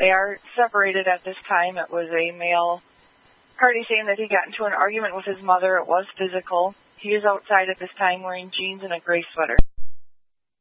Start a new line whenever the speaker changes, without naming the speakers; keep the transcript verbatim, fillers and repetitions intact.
They are separated at this time. It was a male party saying that he got into an argument with his mother. It was physical. He is outside at this time wearing jeans and a gray sweater.